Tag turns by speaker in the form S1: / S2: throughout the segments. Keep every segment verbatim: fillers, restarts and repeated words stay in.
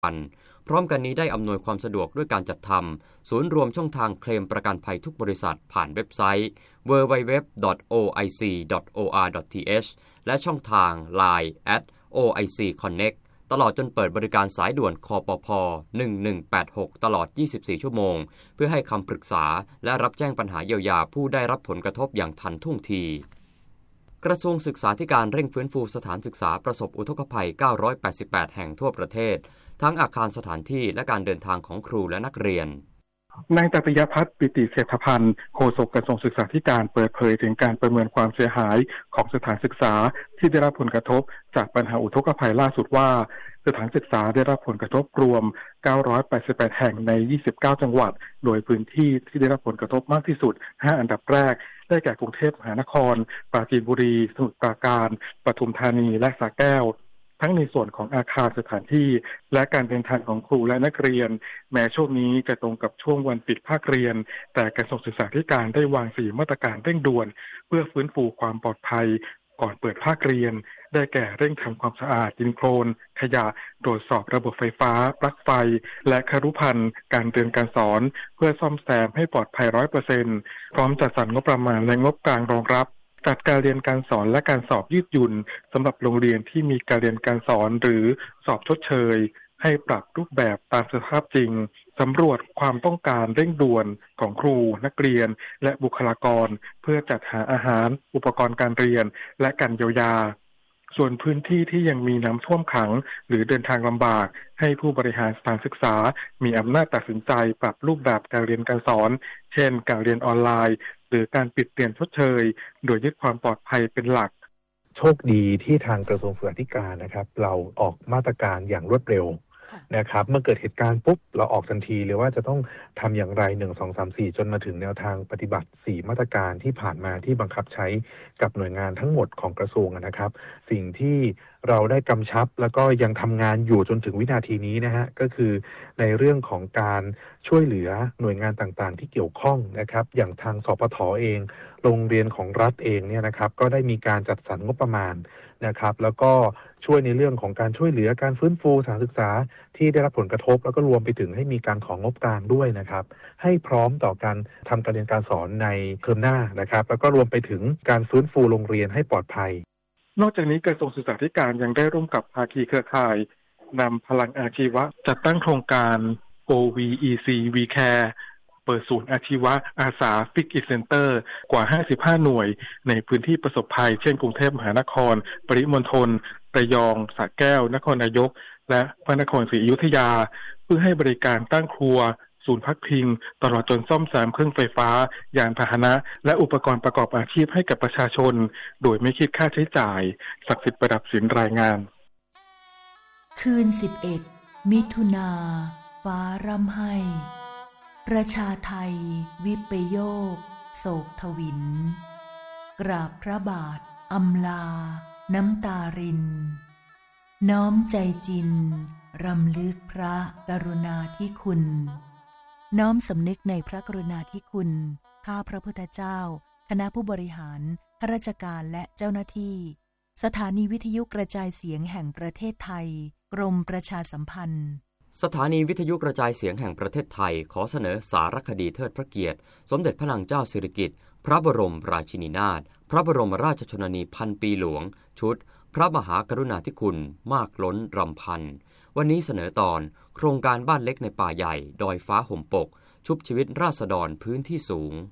S1: พร้อมกันนี้ได้อำนวยความสะดวกด้วยการจัดทำศูนย์รวมช่องทางเคลมประกันภัยทุกบริษัทผ่านเว็บไซต์ ดับเบิลยู ดับเบิลยู ดับเบิลยู ดอท โอ ไอ ซี ดอท โอ อาร์ ดอท ที เอช และช่องทาง ไลน์ แอท โอ ไอ ซี คอนเน็กต์ ตลอดจนเปิดบริการสายด่วนคปภ หนึ่งหนึ่งแปดหก ตลอด ยี่สิบสี่ ชั่วโมงเพื่อให้คำปรึกษาและรับแจ้งปัญหาเยียวยาผู้ได้รับผลกระทบอย่างทันท่วงทีกระทรวงศึกษาธิการเร่งฟื้นฟูสถานศึกษาประสบอุทกภัยเก้าร้อยแปดสิบแปดแห่งทั่วประเทศทั้งอาคารสถานที่และการเดินทางของครูและนักเรียน
S2: นายตติยพัฒน์ปิติเศรษฐพันธ์โฆษกกระทรวงศึกษาธิการเปิดเผยถึงการประเมินความเสียหายของสถานศึกษาที่ได้รับผลกระทบจากปัญหาอุทกภัยล่าสุดว่าสถานศึกษาได้รับผลกระทบรวมเก้าร้อยแปดสิบแปดแห่งในยี่สิบเก้าจังหวัดโดยพื้นที่ที่ได้รับผลกระทบมากที่สุดห้าอันดับแรกได้แก่กรุงเทพมหานครปราจีนบุรีสมุทรปราการปทุมธานีและสระแก้วทั้งในส่วนของอาคารสถานที่และการเดินทางของครูและนักเรียนแม้ช่วงนี้จะตรงกับช่วงวันปิดภาคเรียนแต่กระทรวงศึกษาธิการได้วางสี่มาตรการเร่งด่วนเพื่อฟื้นฟูความปลอดภัยก่อนเปิดภาคเรียนได้แก่เร่งทำความสะอาดดินโคลนขยะตรวจสอบระบบไฟฟ้าปลั๊กไฟและครุภัณฑ์การเรียนการสอนเพื่อซ่อมแซมให้ปลอดภัย ร้อยเปอร์เซ็นต์ พร้อมจัดสรรงบประมาณและงบกลางรองรับจัดการเรียนการสอนและการสอบยืดหยุ่นสำหรับโรงเรียนที่มีการเรียนการสอนหรือสอบชดเชยให้ปรับรูปแบบตามสภาพจริงสำรวจความต้องการเร่งด่วนของครูนักเรียนและบุคลากรเพื่อจัดหาอาหารอุปกรณ์การเรียนและการเยียวยาส่วนพื้นที่ที่ยังมีน้ำท่วมขังหรือเดินทางลำบากให้ผู้บริหารสถานศึกษามีอำนาจตัดสินใจปรับรูปแบบการเรียนการสอนเช่นการเรียนออนไลน์หรือการปิดเรียนชดเชยโดยยึดความปลอดภัยเป็นหลัก
S3: โชคดีที่ทางกระทรวงศึกษาธิการนะครับเราออกมาตรการอย่างรวดเร็วนะครับเมื่อเกิดเหตุการณ์ปุ๊บเราออกทันทีเลยว่าจะต้องทำอย่างไรหนึ่ง สอง สาม สี่จนมาถึงแนวทางปฏิบัติสี่มาตรการที่ผ่านมาที่บังคับใช้กับหน่วยงานทั้งหมดของกระทรวงนะครับสิ่งที่เราได้กำชับแล้วก็ยังทำงานอยู่จนถึงวินาทีนี้นะฮะก็คือในเรื่องของการช่วยเหลือหน่วยงานต่างๆที่เกี่ยวข้องนะครับอย่างทางสปท.เองโรงเรียนของรัฐเองเนี่ยนะครับก็ได้มีการจัดสรรงบประมาณนะครับแล้วก็ช่วยในเรื่องของการช่วยเหลือการฟื้นฟูสถานศึกษาที่ได้รับผลกระทบแล้วก็รวมไปถึงให้มีการของงบกลางด้วยนะครับให้พร้อมต่อการทำการเรียนการสอนในเทอมหน้านะครับแล้วก็รวมไปถึงการฟื้นฟูโรงเรียนให้ปลอดภัย
S2: นอกจากนี้กระทรวงศึกษาธิการยังได้ร่วมกับภาคีเครือข่ายนำพลังอาชีวะจัดตั้งโครงการ โอ วี อี ซี วี แคร์ เปิดศูนย์อาชีวะอาสาฟิกอิเซ็นเตอร์กว่าห้าสิบห้าหน่วยในพื้นที่ประสบภัยเช่นกรุงเทพมหานครปริมณฑลระยองสระแก้วนครนายกและพระนครศรีอยุธยาเพื่อให้บริการตั้งครัวศูนย์พักพิงตลอดจนซ่อมแซมเครื่องไฟฟ้ายานพาหนะและอุปกรณ์ประกอบอาชีพให้กับประชาชนโดยไม่คิดค่าใช้จ่ายศักดิ์สิทธิ์ประดับศิลป์รายงาน
S4: คืนสิบเอ็ดมิถุนาฟ้าร่ำไห้ประชาไทยวิปโยคโศกทวินกราบพระบาทอำลาน้ำตารินน้อมใจจินรำลึกพระกรุณาธิคุณน้อมสำนึกในพระกรุณาธิคุณข้าพระพุทธเจ้าคณะผู้บริหารข้าราชการและเจ้าหน้าที่สถานีวิทยุกระจายเสียงแห่งประเทศไทยกรมประชาสัมพันธ์
S1: สถานีวิทยุกระจายเสียงแห่งประเทศไทยขอเสนอสารคดีเทิดพระเกียรติสมเด็จพระนางเจ้าสิริกิติ์พระบรมราชินีนาถพระบรมราชชนนีพันปีหลวงชุดพระมหากรุณาธิคุณมากล้นรำพันวันนี้เสนอตอนโครงการบ้านเล็กในป่าใหญ่ดอยฟ้าห่มปกชุบชีวิตราษฎรพื้นที่สูง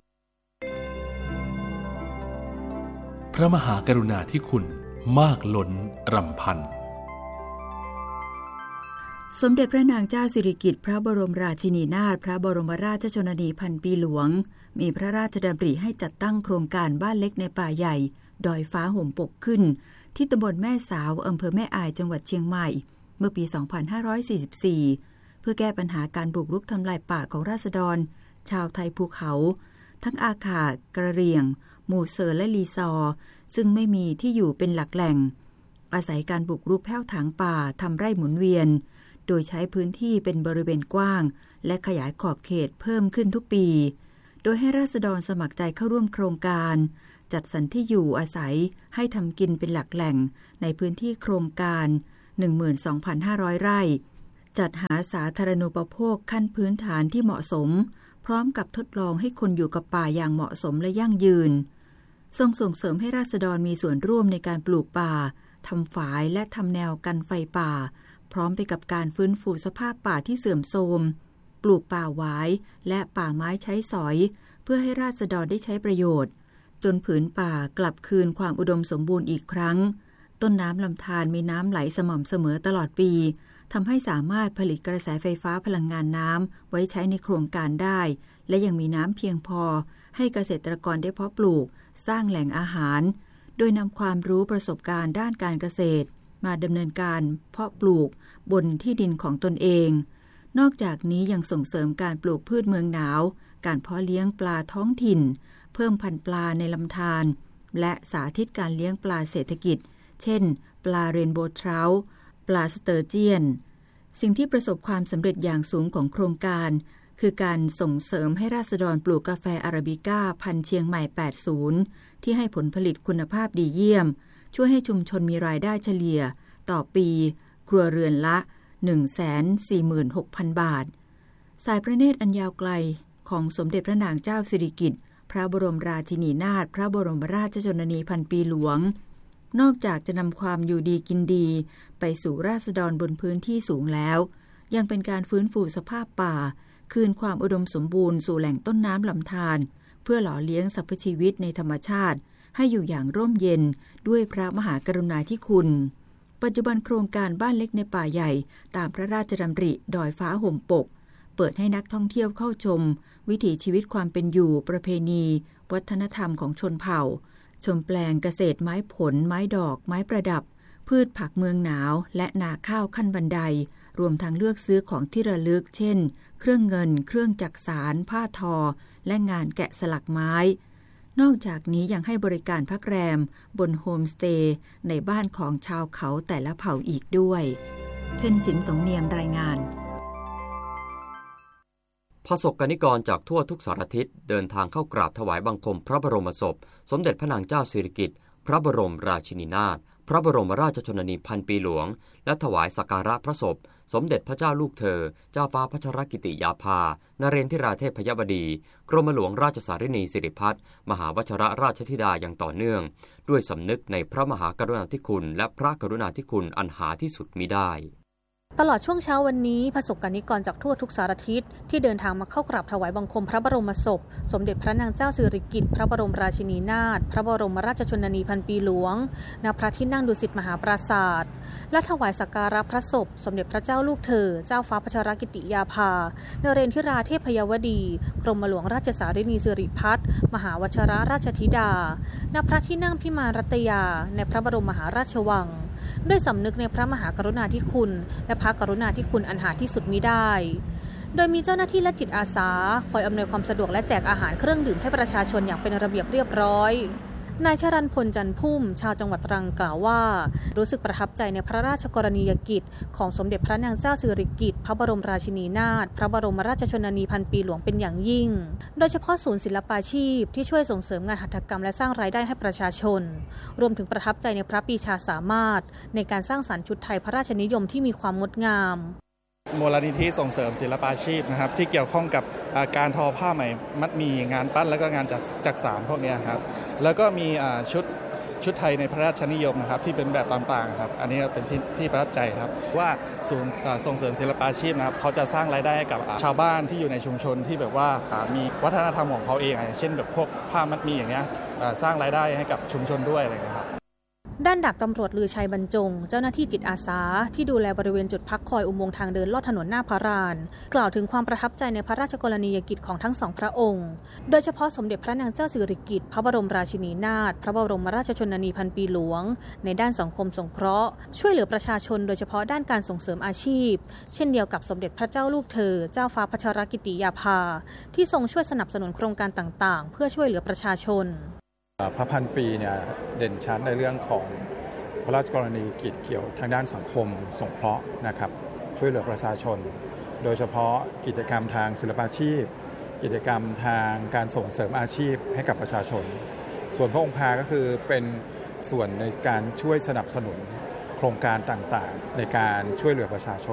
S5: พระมหากรุณาธิคุณมากล้นรำพัน
S6: สมเด็จพระนางเจ้าสิริกิติ์พระบรมราชินีนาถพระบรมราชชนนีพันปีหลวงมีพระราชดำริให้จัดตั้งโครงการบ้านเล็กในป่าใหญ่ดอยฟ้าห่มปกขึ้นที่ตำบลแม่สาวอำเภอแม่อายจังหวัดเชียงใหม่เมื่อปีสองพันห้าร้อยสี่สิบสี่เพื่อแก้ปัญหาการบุกรุกทำลายป่าของราษฎรชาวไทยภูเขาทั้งอาขากระเหรี่ยงหมู่เซอร์และลีซอร์ซึ่งไม่มีที่อยู่เป็นหลักแหล่งอาศัยการบุกรุกแผ่วถางป่าทำไร่หมุนเวียนโดยใช้พื้นที่เป็นบริเวณกว้างและขยายขอบเขตเพิ่มขึ้นทุกปีโดยให้ราษฎรสมัครใจเข้าร่วมโครงการจัดสรรที่อยู่อาศัยให้ทำกินเป็นหลักแหล่งในพื้นที่โครงการ หนึ่งหมื่นสองพันห้าร้อย ไร่จัดหาสาธารณูปโภคขั้นพื้นฐานที่เหมาะสมพร้อมกับทดลองให้คนอยู่กับป่าอย่างเหมาะสมและยั่งยืนทรงส่งเสริมให้ราษฎรมีส่วนร่วมในการปลูกป่าทำฝายและทำแนวกันไฟป่าพร้อมไปกับการฟื้นฟูสภาพป่าที่เสื่อมโทรมปลูกป่าหวายและป่าไม้ใช้สอยเพื่อให้ราษฎรได้ใช้ประโยชน์จนผืนป่ากลับคืนความอุดมสมบูรณ์อีกครั้งต้นน้ำลำธารมีน้ำไหลสม่ำเสมอตลอดปีทำให้สามารถผลิตกระแสไฟฟ้าพลังงานน้ำไว้ใช้ในโครงการได้และยังมีน้ำเพียงพอให้เกษตรกรได้เพาะปลูกสร้างแหล่งอาหารโดยนำความรู้ประสบการณ์ด้านการเกษตรมาดำเนินการเพาะปลูกบนที่ดินของตนเองนอกจากนี้ยังส่งเสริมการปลูกพืชเมืองหนาวการเพาะเลี้ยงปลาท้องถิ่นเพิ่มพันธุ์ปลาในลำธารและสาธิตการเลี้ยงปลาเศรษฐกิจเช่นปลาเรนโบว์ทราท์ปลาสเตอร์เจียนสิ่งที่ประสบความสำเร็จอย่างสูงของโครงการคือการส่งเสริมให้ราษฎรปลูกกาแฟอาราบิก้าพันธุ์เชียงใหม่แปดสิบที่ให้ผลผลิตคุณภาพดีเยี่ยมช่วยให้ชุมชนมีรายได้เฉลี่ยต่อปีครัวเรือนละ หนึ่งแสนสี่หมื่นหกพัน บาทสายพระเนตรอันยาวไกลของสมเด็จพระนางเจ้าสิริกิติ์พระบรมราชินีนาถพระบรมราชชนนีพันปีหลวงนอกจากจะนำความอยู่ดีกินดีไปสู่ราษฎรบนพื้นที่สูงแล้วยังเป็นการฟื้นฟูสภาพป่าคืนความอุดมสมบูรณ์สู่แหล่งต้นน้ำลำธารเพื่อหล่อเลี้ยงสรรพชีวิตในธรรมชาติให้อยู่อย่างร่มเย็นด้วยพระมหากรุณาธิคุณปัจจุบันโครงการบ้านเล็กในป่าใหญ่ตามพระราชดำริดอยฟ้าห่มปกเปิดให้นักท่องเที่ยวเข้าชมวิถีชีวิตความเป็นอยู่ประเพณีวัฒนธรรมของชนเผ่าชมแปลงเกษตรไม้ผลไม้ดอกไม้ประดับพืชผักเมืองหนาวและนาข้าวขั้นบันไดรวมทั้งเลือกซื้อของที่ระลึกเช่นเครื่องเงินเครื่องจักสานผ้าทอและงานแกะสลักไม้นอกจากนี้ยังให้บริการพักแรมบนโฮมสเตย์ในบ้านของชาวเขาแต่ละเผ่าอีกด้วยเพ็ญศิลป์สงเนียมรายงาน
S1: ประสบกนิกรจากทั่วทุกสารทิศเดินทางเข้ากราบถวายบังคมพระบรมศพสมเด็จพระนางเจ้าสิริกิติ์พระบรมราชินีนาถพระบรมราชชนนีพันปีหลวงและถวายสักการะพระศพสมเด็จพระเจ้าลูกเธอเจ้าฟ้าพัชรกิติยาภานเรนทิราเทพยบดีกรมหลวงราชสารินีสิริพัฒน์มหาวชิรราชธิดาอย่างต่อเนื่องด้วยสำนึกในพระมหากรุณาธิคุณและพระกรุณาธิคุณอันหาที่สุดมิได้
S7: ตลอดช่วงเช้าวันนี้ประสบกนิกรจากทั่วทุกสารทิศที่เดินทางมาเข้ากราบถวายบังคมพระบรมศพสมเด็จพระนางเจ้าสิริกิติ์พระบรมราชินีนาถพระบรมราชชนนีพันปีหลวงณพระที่นั่งดุสิตมหาปราสาทและถวายสักการะพระศพสมเด็จพระเจ้าลูกเธอเจ้าฟ้าพัชรกิติยาภานเรนทิราเทพยาวดีกรมหลวงราชสารินีสิริพัฒน์มหาวชิรราชธิดาณพระที่นั่งพิมานรัตยาในพระบรมมหาราชวังด้วยสำนึกในพระมหากรุณาธิคุณและพระกรุณาธิคุณอันหาที่สุดมิได้โดยมีเจ้าหน้าที่และจิตอาสาคอยอำนวยความสะดวกและแจกอาหารเครื่องดื่มให้ประชาชนอย่างเป็นระเบียบเรียบร้อยนายชรัญพลจันพุ่มชาวจังหวัดตรังกล่าวว่ารู้สึกประทับใจในพระราชกรณียกิจของสมเด็จพระนางเจ้าสิริกิติ์พระบรมราชินีนาถพระบรมราชชนนีพันปีหลวงเป็นอย่างยิ่งโดยเฉพาะศูนย์ศิลปาชีพที่ช่วยส่งเสริมงานหัตถกรรมและสร้างรายได้ให้ประชาชนรวมถึงประทับใจในพระปรีชาสามารถในการสร้างสรรค์ชุดไทยพระราชนิยมที่มีความงดงาม
S8: มูลนิธิส่งเสริมศิลปาชีพนะครับที่เกี่ยวข้องกับการทอผ้าไหมมัดหมี่งานปั้นแล้วก็งานจักจักสานพวกนี้ครับแล้วก็มีชุดชุดไทยในพระราชนิยมนะครับที่เป็นแบบต่างๆครับอันนี้เป็นที่ที่ประทับใจครับว่าศูนย์ส่งเสริมศิลปาชีพนะครับเขาจะสร้างรายได้ให้กับชาวบ้านที่อยู่ในชุมชนที่แบบว่ามีวัฒนธรรมของเขาเองเช่นแบบพวกผ้ามัดหมี่อย่างเงี้ยสร้างรายได้ให้กับชุมชนด้วยอะไรอย่างเงี้ยครับ
S7: ด้านดาบตำรวจลือชัยบรรจงเจ้าหน้าที่จิตอาสาที่ดูแลบริเวณจุดพักคอยอุโมงค์ทางเดินลอดถนนหน้าพระลานกล่าวถึงความประทับใจในพระราชกรณียกิจของทั้งสองพระองค์โดยเฉพาะสมเด็จพระนางเจ้าสิริกิติ์พระบรมราชินีนาถพระบรมราชชนนีพันปีหลวงในด้านสังคมสงเคราะห์ช่วยเหลือประชาชนโดยเฉพาะด้านการส่งเสริมอาชีพเช่นเดียวกับสมเด็จพระเจ้าลูกเธอเจ้าฟ้าพัชรกิติยาภาที่ทรงช่วยสนับสนุนโครงการต่างๆเพื่อช่วยเหลือประชาชน
S9: พระพันปีเนี่ยเด่นชัดในเรื่องของพระราชกรณียกิจเกี่ยวทางด้านสังคมสงเคราะห์นะครับช่วยเหลือประชาชนโดยเฉพาะกิจกรรมทางศิลปาชีพกิจกรรมทางการส่งเสริมอาชีพให้กับประชาชนส่วนพระองค์พาก็คือเป็นส่วนในการช่วยสนับสนุนโครงการต่างๆในการช่วยเหลือประชาชน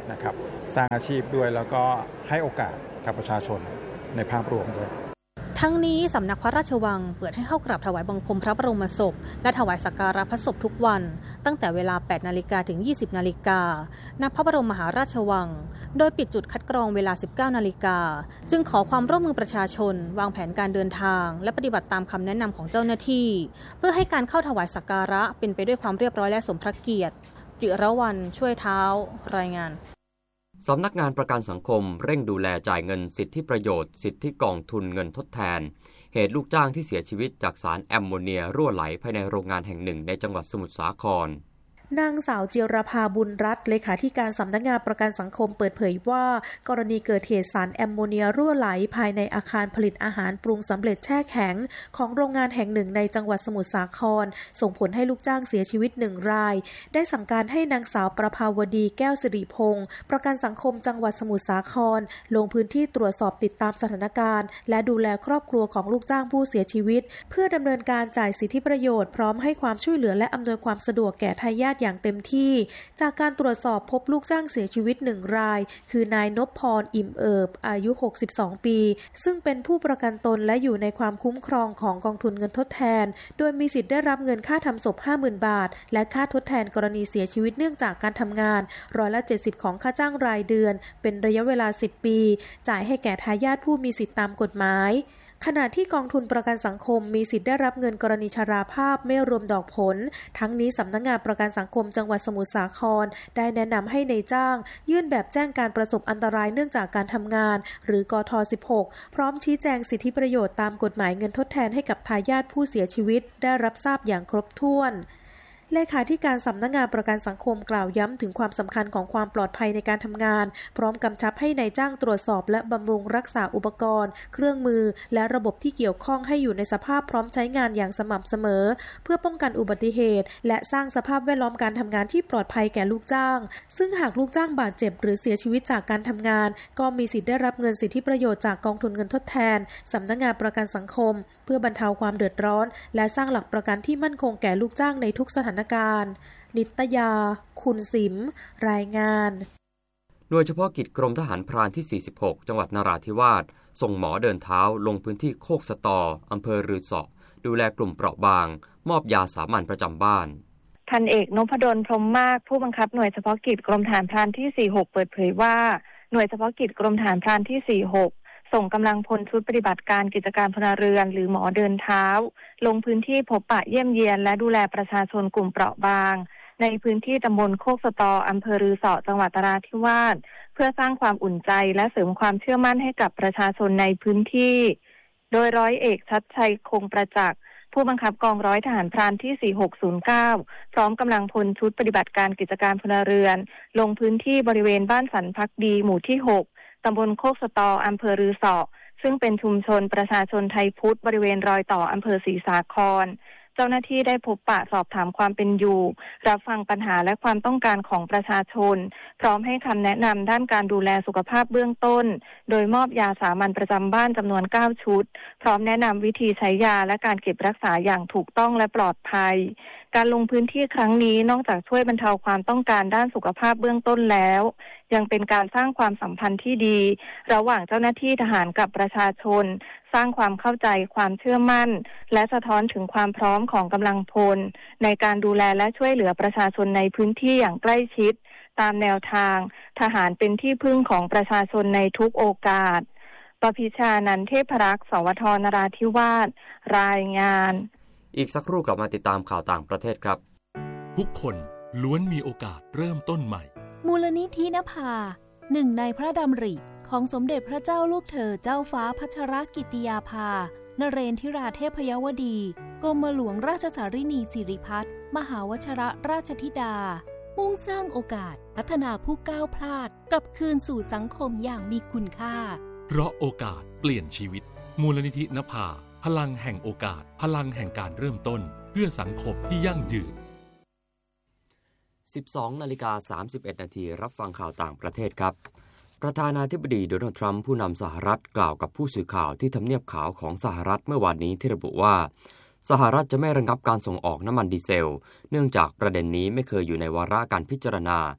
S9: นะครับสร้างอาชีพด้วยแล้วก็ให้โอกาสกับประชาชนในภาพรวมด้วย
S7: ทั้งนี้สำนักพระราชวังเปิดให้เข้ากราบถวายบังคมพระบรมศพและถวายสักการะพระศพทุกวันตั้งแต่เวลา แปดนาฬิกา ถึง ยี่สิบนาฬิกา ณ พระบรมมหาราชวังโดยปิดจุดคัดกรองเวลา สิบเก้านาฬิกา จึงขอความร่วมมือประชาชนวางแผนการเดินทางและปฏิบัติตามคำแนะนำของเจ้าหน้าที่เพื่อให้การเข้าถวายสักการะเป็นไปด้วยความเรียบร้อยและสมพระเกียรติจิรวรรณช่วยเท้ารายงาน
S1: สำนักงานประกันสังคมเร่งดูแลจ่ายเงินสิทธิประโยชน์สิทธิกองทุนเงินทดแทนเหตุลูกจ้างที่เสียชีวิตจากสารแอมโมเนียรั่วไหลภายในโรงงานแห่งหนึ่งในจังหวัดสมุทรสาคร
S10: นางสาวจิรภาบุญรัตน์เลขาธิการสำนักงานประกันสังคมเปิดเผยว่ากรณีเกิดเหตุสารแอมโมเนียรั่วไหลภายในอาคารผลิตอาหารปรุงสำเร็จแช่แข็งของโรงงานแห่งหนึ่งในจังหวัดสมุทรสาครส่งผลให้ลูกจ้างเสียชีวิตหนึ่งรายได้สั่งการให้นางสาวประภาวดีแก้วสิริพงศ์ประกันสังคมจังหวัดสมุทรสาครลงพื้นที่ตรวจสอบติดตามสถานการณ์และดูแลครอบครัวของลูกจ้างผู้เสียชีวิตเพื่อดำเนินการจ่ายสิทธิประโยชน์พร้อมให้ความช่วยเหลือและอำนวยความสะดวกแก่ทายาทอย่างเต็มที่จากการตรวจสอบพบลูกจ้างเสียชีวิตหนึ่งรายคือนายนพพรอิ่มเอิบอายุหกสิบสองปีซึ่งเป็นผู้ประกันตนและอยู่ในความคุ้มครองของกองทุนเงินทดแทนโดยมีสิทธิ์ได้รับเงินค่าทำศพ ห้าหมื่น บาทและค่าทดแทนกรณีเสียชีวิตเนื่องจากการทำงานร้อยละเจ็ดสิบของค่าจ้างรายเดือนเป็นระยะเวลาสิบปีจ่ายให้แก่ทายาทผู้มีสิทธิตามกฎหมายขณะที่กองทุนประกันสังคมมีสิทธิ์ได้รับเงินกรณีชราภาพไม่รวมดอกผลทั้งนี้สำนักงานประกันสังคมจังหวัดสมุทรสาครได้แนะนำให้นายจ้างยื่นแบบแจ้งการประสบอันตรายเนื่องจากการทำงานหรือกทสิบหกพร้อมชี้แจงสิทธิประโยชน์ตามกฎหมายเงินทดแทนให้กับทายาทผู้เสียชีวิตได้รับทราบอย่างครบถ้วนเลขาธิการสำนักงานประกันสังคมกล่าวย้ำถึงความสำคัญของความปลอดภัยในการทำงานพร้อมกำชับให้นายจ้างตรวจสอบและบำรุงรักษาอุปกรณ์เครื่องมือและระบบที่เกี่ยวข้องให้อยู่ในสภาพพร้อมใช้งานอย่างสม่ำเสมอเพื่อป้องกันอุบัติเหตุและสร้างสภาพแวดล้อมการทำงานที่ปลอดภัยแก่ลูกจ้างซึ่งหากลูกจ้างบาดเจ็บหรือเสียชีวิตจากการทำงานก็มีสิทธิ์ได้รับเงินสิทธิประโยชน์จากกองทุนเงินทดแทนสำนักงานประกันสังคมเพื่อบรรเทาความเดือดร้อนและสร้างหลักประกันที่มั่นคงแก่ลูกจ้างในทุกสถานการณ์นิตยาคุณสิมรายงาน
S1: หน่วยเฉพาะกิจกรมทหารพรานที่สี่สิบหกจังหวัดนราธิวาสส่งหมอเดินเท้าลงพื้นที่โคกสะตออำเภอรือสอดูแลกลุ่มเปราะบางมอบยาสามัญประจำบ้าน
S11: พันเอกนพดลพรหมมากผู้บังคับหน่วยเฉพาะกิจกรมทหารพรานที่สี่สิบหกเปิดเผยว่าหน่วยเฉพาะกิจกรมทหารพรานที่สี่สิบหกส่งกำลังพลชุดปฏิบัติการกิจการพลเรือนหรือหมอเดินเท้าลงพื้นที่พบปะเยี่ยมเยียนและดูแลประชาชนกลุ่มเปราะบางในพื้นที่ตำบลโคกสะตออำเภอรือสอจังหวัดนราธิวาสเพื่อสร้างความอุ่นใจและเสริมความเชื่อมั่นให้กับประชาชนในพื้นที่โดยร้อยเอกชัดชัยคงประจักษ์ผู้บังคับกองร้อยทหารพรานที่สี่หกศูนย์เก้าพร้อมกำลังพลชุดปฏิบัติการกิจการพลเรือนลงพื้นที่บริเวณบ้านสันพักดีหมู่ที่หกตำบลโคกสะตออำเภอรือสอซึ่งเป็นชุมชนประชาชนไทยพุทธบริเวณรอยต่ออำเภอศรีสาครเจ้าหน้าที่ได้พบปะสอบถามความเป็นอยู่รับฟังปัญหาและความต้องการของประชาชนพร้อมให้คำแนะนำด้านการดูแลสุขภาพเบื้องต้นโดยมอบยาสามัญประจำบ้านจำนวนเก้าชุดพร้อมแนะนำวิธีใช้ยาและการเก็บรักษาอย่างถูกต้องและปลอดภัยการลงพื้นที่ครั้งนี้นอกจากช่วยบรรเทาความต้องการด้านสุขภาพเบื้องต้นแล้วยังเป็นการสร้างความสัมพันธ์ที่ดีระหว่างเจ้าหน้าที่ทหารกับประชาชนสร้างความเข้าใจความเชื่อมั่นและสะท้อนถึงความพร้อมของกำลังพลในการดูแลและช่วยเหลือประชาชนในพื้นที่อย่างใกล้ชิดตามแนวทางทหารเป็นที่พึ่งของประชาชนในทุกโอกาสปพิชานันท์เทพรักษ์สวทนราธิวาสรายงาน
S1: อีกสักครู่กลับมาติดตามข่าวต่างประเทศครับ
S5: ทุกคนล้วนมีโอกาสเริ่มต้นใหม่
S12: มูลนิธินภาหนึ่งในพระดำริของสมเด็จพระเจ้าลูกเธอเจ้าฟ้าพัชรกิติยาภานเรนทิราเทพยวดีกรมหลวงราชสารินีสิริพัฒน์มหาวชรราชธิดามุ่งสร้างโอกาสพัฒนาผู้ก้าวพลาดกลับคืนสู่สังคมอย่างมีคุณค่า
S5: เพราะโอกาสเปลี่ยนชีวิตมูลนิธินภาพลังแห่งโอกาสพลังแห่งการเริ่มต้นเพื่อสังคมที่ยั่งยืน
S1: สิบสองนาฬิกาสามสิบเอ็ดนาทีรับฟังข่าวต่างประเทศครับประธานาธิบดีโดนัลด์ทรัมป์ผู้นำสหรัฐกล่าวกับผู้สื่อข่าวที่ทำเนียบขาวของสหรัฐเมื่อวานนี้ที่ระบุว่าสหรัฐจะไม่ระงับการส่งออกน้ำมันดีเซลเนื่องจากประเด็นนี้ไม่เคยอยู่ในวาระการพิจารณา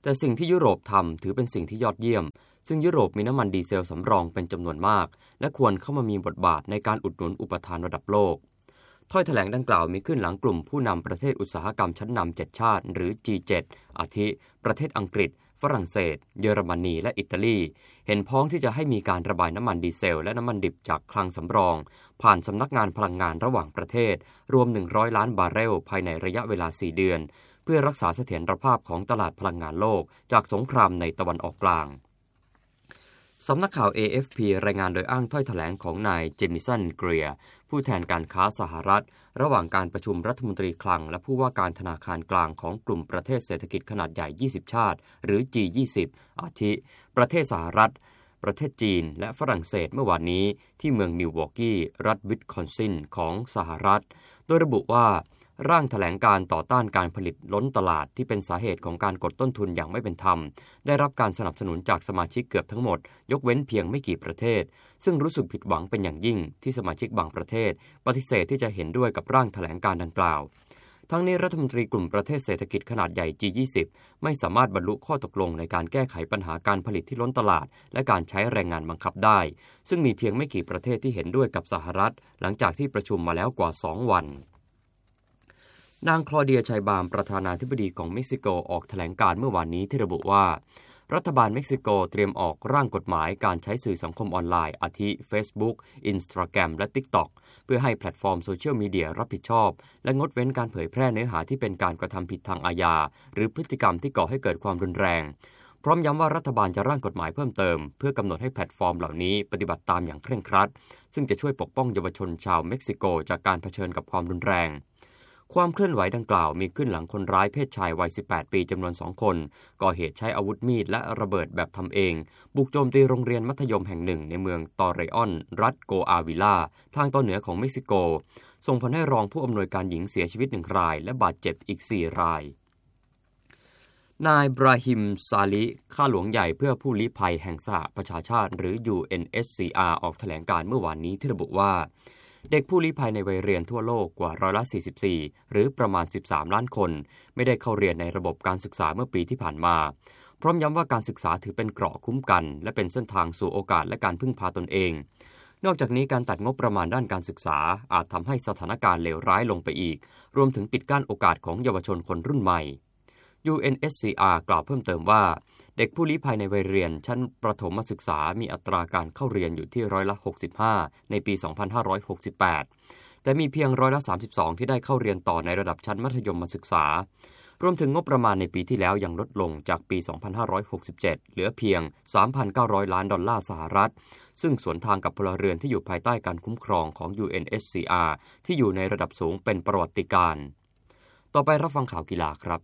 S1: แต่สิ่งที่ยุโรปทำถือเป็นสิ่งที่ยอดเยี่ยมซึ่งยุโรปมีน้ำมันดีเซลสำรองเป็นจำนวนมากและควรเข้ามามีบทบาทในการอุดหนุนอุปทานระดับโลกถ้อยแถลงดังกล่าวมีขึ้นหลังกลุ่มผู้นำประเทศอุตสาหกรรมชั้นนำเจ็ดชาติหรือ จี เจ็ด อาทิประเทศอังกฤษฝรั่งเศสเยอรมนีและอิตาลีเห็นพ้องที่จะให้มีการระบายน้ำมันดีเซลและน้ำมันดิบจากคลังสำรองผ่านสำนักงานพลังงานระหว่างประเทศรวมหนึ่งร้อยล้านบาร์เรลภายในระยะเวลาสี่เดือนเพื่อรักษาเสถียรภาพของตลาดพลังงานโลกจากสงครามในตะวันออกกลางสำนักข่าว เอ เอฟ พี รายงานโดยอ้างถ้อยแถลงของนายเจมิสันเกรียร์ผู้แทนการค้าสหรัฐระหว่างการประชุมรัฐมนตรีคลังและผู้ว่าการธนาคารกลางของกลุ่มประเทศเศรษฐกิจขนาดใหญ่ยี่สิบชาติหรือ จี ยี่สิบ อาทิประเทศสหรัฐประเทศจีนและฝรั่งเศสเมื่อวานนี้ที่เมืองมิลวอกกี้รัฐวิสคอนซินของสหรัฐโดยระบุว่าร่างแถลงการต่อต้านการผลิตล้นตลาดที่เป็นสาเหตุของการกดต้นทุนอย่างไม่เป็นธรรมได้รับการสนับสนุนจากสมาชิกเกือบทั้งหมดยกเว้นเพียงไม่กี่ประเทศซึ่งรู้สึกผิดหวังเป็นอย่างยิ่งที่สมาชิกบางประเทศปฏิเสธที่จะเห็นด้วยกับร่างแถลงการดังกล่าวทั้งนี้รัฐมนตรีกลุ่มประเทศเศรษฐกิจขนาดใหญ่ จี ยี่สิบ ไม่สามารถบรรลุข้อตกลงในการแก้ไขปัญหาการผลิตที่ล้นตลาดและการใช้แรงงานบังคับได้ซึ่งมีเพียงไม่กี่ประเทศที่เห็นด้วยกับสหรัฐหลังจากที่ประชุมมาแล้วกว่าสองวันนางคลอเดีย ชัยบามประธานาธิบดีของเม็กซิโกออกแถลงการเมื่อวานนี้ที่ระบุว่ารัฐบาลเม็กซิโกเตรียมออกร่างกฎหมายการใช้สื่อสังคมออนไลน์อาทิ Facebook Instagram และ TikTok เพื่อให้แพลตฟอร์มโซเชียลมีเดียรับผิดชอบและงดเว้นการเผยแพร่เนื้อหาที่เป็นการกระทำผิดทางอาญาหรือพฤติกรรมที่ก่อให้เกิดความรุนแรงพร้อมย้ำว่ารัฐบาลจะร่างกฎหมายเพิ่มเติมเพื่อกำหนดให้แพลตฟอร์มเหล่านี้ปฏิบัติตามอย่างเคร่งครัดซึ่งจะช่วยปกป้องเยาวชนชาวเม็กซิโกจากการเผชิญกับความรุนแรงความเคลื่อนไหวดังกล่าวมีขึ้นหลังคนร้ายเพศชายวัยสิบแปดปีจำนวนสองคนก่อเหตุใช้อาวุธมีดและระเบิดแบบทำเองบุกโจมตีโรงเรียนมัธยมแห่งหนึ่งในเมืองตอเรออนรัฐโกอาวิลาทางตอนเหนือของเม็กซิโกส่งผลให้รองผู้อำนวยการหญิงเสียชีวิตหนึ่งรายและบาดเจ็บอีกสี่รายนายบราฮิมซาลิข้าหลวงใหญ่เพื่อผู้ลี้ภัยแห่งสหประชาชาติหรือ ยู เอ็น เอช ซี อาร์ ออกแถลงการเมื่อวานนี้ที่ระบุว่าเด็กผู้ลี้ภัยในวัยเรียนทั่วโลกกว่าร้อยละสี่สิบสี่หรือประมาณสิบสามล้านคนไม่ได้เข้าเรียนในระบบการศึกษาเมื่อปีที่ผ่านมาพร้อมย้ำว่าการศึกษาถือเป็นเกราะคุ้มกันและเป็นเส้นทางสู่โอกาสและการพึ่งพาตนเองนอกจากนี้การตัดงบประมาณด้านการศึกษาอาจทำให้สถานการณ์เลวร้ายลงไปอีกรวมถึงปิดกั้นโอกาสของเยาวชนคนรุ่นใหม่ ยู เอ็น เอช ซี อาร์ กล่าวเพิ่มเติมว่าเด็กผู้ลี้ภัยในวัยเรียนชั้นประถมศึกษามีอัตราการเข้าเรียนอยู่ที่ร้อยละหกสิบห้าในปีสองพันห้าร้อยหกสิบแปดแต่มีเพียงร้อยละสามสิบสองที่ได้เข้าเรียนต่อในระดับชั้นมัธยมศึกษารวมถึงงบประมาณในปีที่แล้วยังลดลงจากปีสองพันห้าร้อยหกสิบเจ็ดเหลือเพียง สามพันเก้าร้อย ล้านดอลลาร์สหรัฐซึ่งสวนทางกับพลเรือนที่อยู่ภายใต้การคุ้มครองของ ยู เอ็น เอช ซี อาร์ ที่อยู่ในระดับสูงเป็นประวัติการณ์ต่อไปรับฟังข่าวกีฬาครับ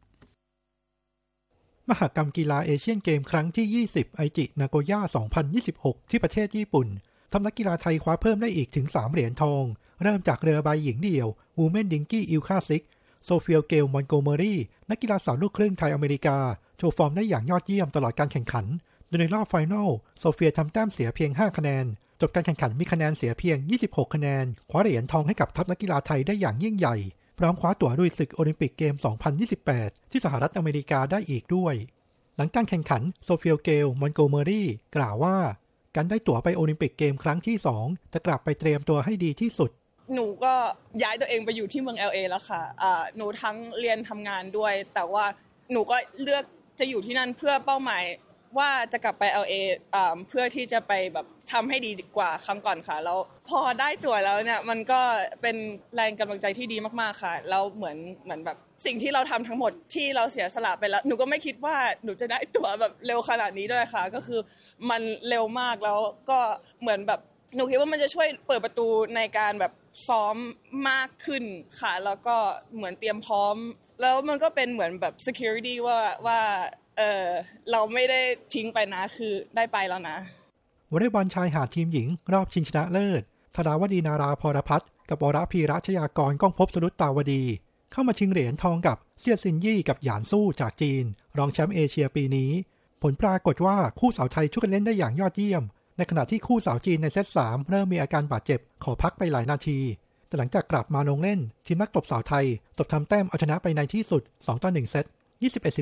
S13: มหกรรมกีฬาเอเชียนเกมครั้งที่ยี่สิบไอจินาโกย่าสองพันยี่สิบหกที่ประเทศญี่ปุ่นทำนักกีฬาไทยคว้าเพิ่มได้อีกถึงสามเหรียญทองเริ่มจากเรือใบหญิงเดี่ยววูแมนดิงกี้อิลคาซิกโซเฟียเกลมอนโกเมอรี่นักกีฬาสาวลูกครึ่งไทยอเมริกาโชว์ฟอร์มได้อย่างยอดเยี่ยมตลอดการแข่งขันโดยในรอบไฟนอลโซเฟียทำแต้มเสียเพียงห้าคะแนนจบการแข่งขันมีคะแนนเสียเพียงยี่สิบหกคะแนนคว้าเหรียญทองให้กับทัพนักกีฬาไทยได้อย่างยิ่งใหญ่พร้อมคว้าตั๋วลุยศึกโอลิมปิกเกมสองพันยี่สิบแปดที่สหรัฐอเมริกาได้อีกด้วยหลังการแข่งขันโซเฟียเกลมอนโกเมอรี่กล่าวว่าการได้ตั๋วไปโอลิมปิกเกมครั้งที่สองจะกลับไปเตรียมตัวให้ดีที่สุด
S14: หนูก็ย้ายตัวเองไปอยู่ที่เมือง แอล เอ แล้วค่ะอ่าหนูทั้งเรียนทำงานด้วยแต่ว่าหนูก็เลือกจะอยู่ที่นั่นเพื่อเป้าหมายว่าจะกลับไป แอล เอ อ่าเพื่อที่จะไปแบบทำให้ดีกว่าครั้งก่อนค่ะแล้วพอได้ตั๋วแล้วเนี่ยมันก็เป็นแรงกำลังใจที่ดีมากๆค่ะแล้วเหมือนเหมือนแบบสิ่งที่เราทำทั้งหมดที่เราเสียสละไปแล้วหนูก็ไม่คิดว่าหนูจะได้ตั๋วแบบเร็วขนาดนี้ด้วยค่ะก็คือมันเร็วมากแล้วก็เหมือนแบบหนูคิดว่ามันจะช่วยเปิดประตูในการแบบซ้อมมากขึ้นค่ะแล้วก็เหมือนเตรียมพร้อมแล้วมันก็เป็นเหมือนแบบ security ว่าว่าเออเราไม่ได้ทิ้งไปนะคือได้ไปแล้วนะ
S13: วอลเลย์บอลชายหาดทีมหญิงรอบชิงชนะเลิศธดาวดีนาราพรพัฒน์กับวรพีรัชยากรก้องภพสรุตตาวดีเข้ามาชิงเหรียญทองกับเซี่ยซินยี่กับหยานสู้จากจีนรองแชมป์เอเชียปีนี้ผลปรากฏว่าคู่สาวไทยช่วยกันเล่นได้อย่างยอดเยี่ยมในขณะที่คู่สาวจีนในเซตสามเริ่มมีอาการบาดเจ็บขอพักไปหลายนาทีแต่หลังจากกลับมาลงเล่นทีมนักตบสาวไทยตบทำแต้มเอาชนะไปในที่สุดสองต่อหนึ่งเซต ยี่สิบเอ็ด สิบเจ็ด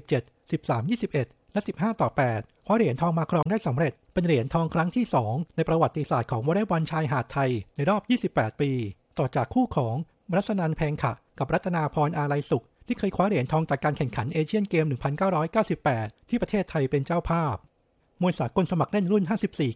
S13: สิบสาม ยี่สิบเอ็ด และสิบห้าต่อแปดคว้าเหรียญทองมาครองได้สำเร็จเป็นเหรียญทองครั้งที่สองในประวัติศาสตร์ของวอลเลย์บอลชายหาดไทยในรอบยี่สิบแปดปีต่อจากคู่ของรัศนันท์ แพงขะกับรัตนาพรอาลัยสุขที่เคยคว้าเหรียญทองจากการแข่งขันเอเชียนเกมหนึ่งพันเก้าร้อยเก้าสิบแปดที่ประเทศไทยเป็นเจ้าภาพมวยสากลสมัครเล่นรุ่นห้าสิบสี่